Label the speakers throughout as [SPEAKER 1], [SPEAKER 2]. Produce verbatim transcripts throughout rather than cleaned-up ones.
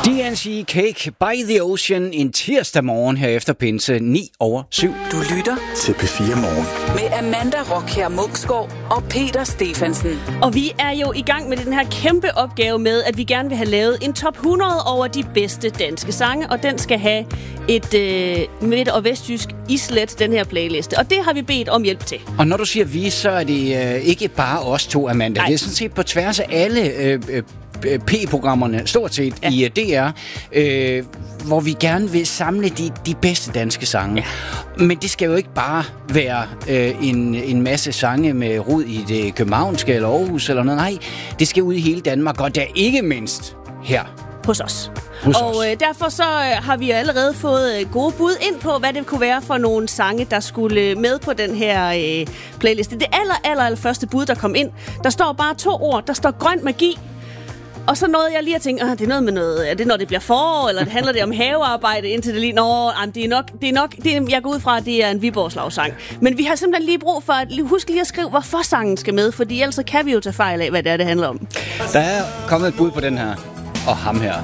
[SPEAKER 1] D N C Cake by the Ocean en tirsdag morgen her efter pinse ni over syv.
[SPEAKER 2] Du lytter
[SPEAKER 3] til P fire Morgen
[SPEAKER 2] med Amanda Rockher Munksgaard og Peter Stephensen.
[SPEAKER 4] Og vi er jo i gang med den her kæmpe opgave med, at vi gerne vil have lavet en top hundrede over de bedste danske sange, og den skal have et øh, midt- og vestjysk islet, den her playliste. Og det har vi bedt om hjælp til.
[SPEAKER 1] Og når du siger vi, så er det øh, ikke bare os to, Amanda.
[SPEAKER 4] Nej.
[SPEAKER 1] Det er sådan set på tværs af alle øh, øh, P-programmerne, stort set, ja. i uh, D R, øh, hvor vi gerne vil samle de, de bedste danske sange. Ja. Men det skal jo ikke bare være øh, en, en masse sange med rod i det københavnske eller Aarhus eller noget. Nej, det skal ud i hele Danmark, og der ikke mindst her.
[SPEAKER 4] Hos os.
[SPEAKER 1] Hos
[SPEAKER 4] og
[SPEAKER 1] os.
[SPEAKER 4] Øh, derfor så øh, har vi allerede fået øh, gode bud ind på, hvad det kunne være for nogle sange, der skulle øh, med på den her øh, playliste. Det aller, aller, aller første bud, der kom ind, der står bare to ord. Der står grøn magi. Og så nåede jeg lige at tænke, det er noget med noget, er det når det bliver forår, eller det handler det om havearbejde, indtil det lige, nå, jamen, det er nok, det er nok, det er, jeg går ud fra, at det er en Viborgslagsang. Men vi har simpelthen lige brug for at huske lige at skrive, hvorfor sangen skal med, fordi ellers kan vi jo tage fejl af, hvad det er, det handler om.
[SPEAKER 1] Der er kommet et bud på den her, og ham her.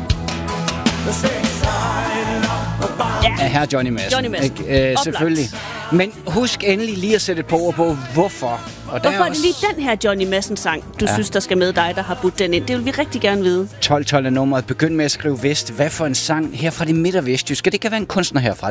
[SPEAKER 4] Ja,
[SPEAKER 1] Ja, her Johnny Madsen.
[SPEAKER 4] Johnny Madsen.
[SPEAKER 1] Ikke? Øh, selvfølgelig. Men husk endelig lige at sætte et par ord på, hvorfor. Og der
[SPEAKER 4] Hvorfor er det
[SPEAKER 1] også
[SPEAKER 4] lige den her Johnny Madsen-sang, du ja. synes, der skal med dig, der har budt den ind? Det vil vi rigtig gerne vide.
[SPEAKER 1] tolv tolv er nummeret. Begynd med at skrive vest. Hvad for en sang her fra det midt- og vestjyske? Det kan være en kunstner herfra.